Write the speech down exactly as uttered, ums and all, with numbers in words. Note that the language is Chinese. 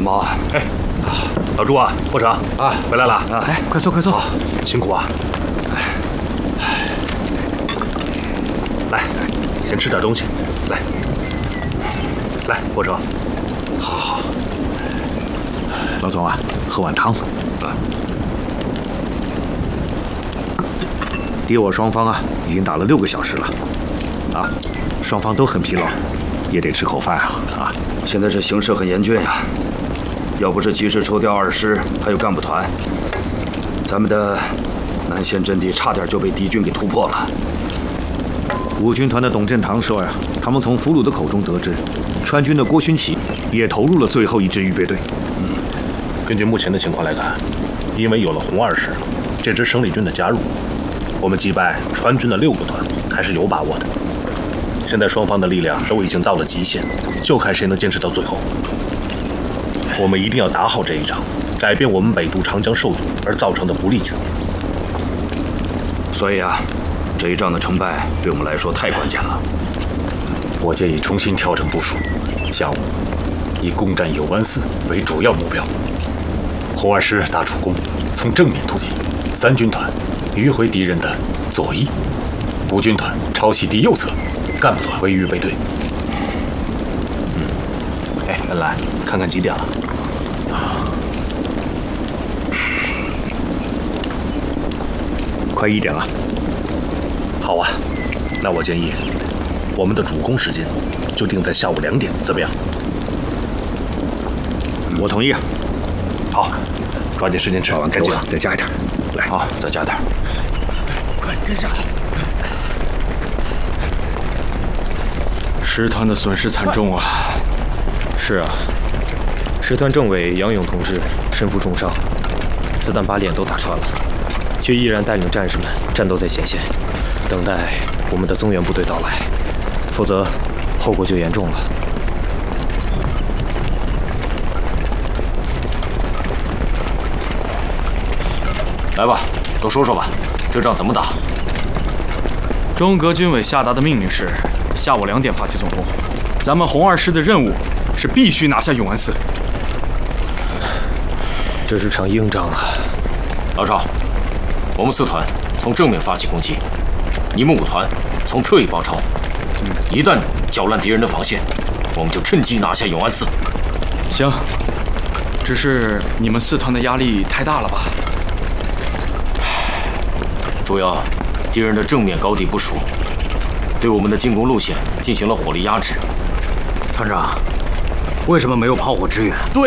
毛啊！ 哎，老朱啊，霍成啊，回来了啊！ 哎，快坐快坐， 好，辛苦啊！来，先吃点东西。来，来，霍成， 好好。 老总啊，喝碗汤。 啊。 敌我双方啊，已经打了六个小时了，啊，双方都很疲劳，也得吃口饭啊啊！ 现在这形势很严峻呀、啊，要不是及时抽调二师还有干部团，咱们的南线阵地差点就被敌军给突破了。 五军团的董振堂说呀，他们从俘虏的口中得知，川军的郭勋奇也投入了最后一支预备队。 嗯，根据目前的情况来看，因为有了红二师这支生力军的加入，我们击败川军的六个团还是有把握的。现在双方的力量都已经到了极限，就看谁能坚持到最后。我们一定要打好这一仗，改变我们北渡长江受阻而造成的不利局面。 所以啊，这一仗的成败对我们来说太关键了。 我建议重新调整部署，下午以攻占永安寺为主要目标。红二师打主攻，从正面突击；三军团迂回敌人的左翼；五军团抄袭敌右侧，干部团为预备队。 嗯，哎，恩来，看看几点了？ 快一点了。 好啊，那我建议我们的主攻时间就定在下午两点，怎么样？ 我同意啊。 好，抓紧时间吃，赶紧再加一点。来， 好，再加点。 快跟上！师团的损失惨重啊！ 是啊，师团政委杨勇同志身负重伤，子弹把脸都打穿了，却依然带领战士们战斗在前线，等待我们的增援部队到来，否则后果就严重了。 来吧，都说说吧，这仗怎么打？ 中革军委下达的命令是下午两点发起总攻，咱们红二师的任务是必须拿下永安寺。 这是场硬仗啊！ 老赵，我们四团从正面发起攻击，你们五团从侧翼包抄。一旦搅乱敌人的防线，我们就趁机拿下永安寺。 行，只是你们四团的压力太大了吧？ 主要敌人的正面高地不熟，对我们的进攻路线进行了火力压制。 团长，为什么没有炮火支援？ 对。